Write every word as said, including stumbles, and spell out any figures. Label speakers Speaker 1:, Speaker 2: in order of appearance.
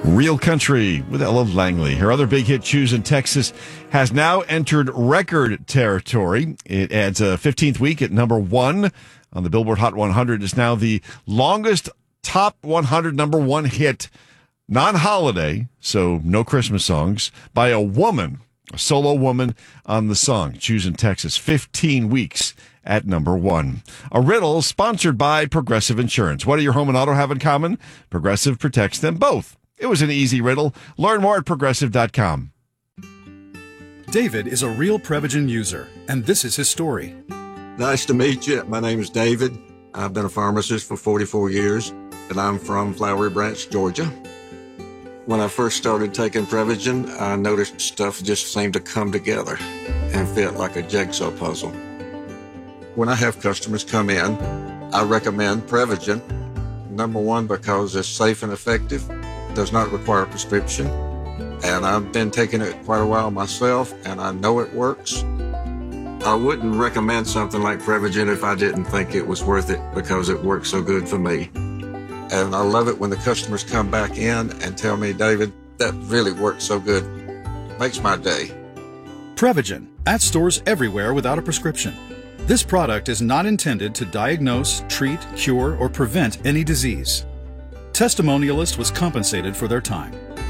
Speaker 1: Real Country with Ella Langley. Her other big hit, Choosing Texas, has now entered record territory. It adds a fifteenth week at number one on the Billboard Hot one hundred. It's now the longest top one hundred number one hit, non-holiday, so no Christmas songs, by a woman, a solo woman on the song, Choosing Texas, fifteen weeks at number one. A riddle sponsored by Progressive Insurance. What do your home and auto have in common? Progressive protects them both. It was an easy riddle. Learn more at progressive dot com.
Speaker 2: David is a real Prevagen user, and this is his story.
Speaker 3: Nice to meet you. My name is David. I've been a pharmacist for forty-four years, and I'm from Flowery Branch, Georgia. When I first started taking Prevagen, I noticed stuff just seemed to come together and fit like a jigsaw puzzle. When I have customers come in, I recommend Prevagen. Number one, because it's safe and effective, does not require a prescription, and I've been taking it quite a while myself, and I know it works. I wouldn't recommend something like Prevagen if I didn't think it was worth it, because it works so good for me. And I love it when the customers come back in and tell me, David, that really worked so good. Makes my day.
Speaker 2: Prevagen, at stores everywhere without a prescription. This product is not intended to diagnose, treat, cure, or prevent any disease. Testimonialist was compensated for their time.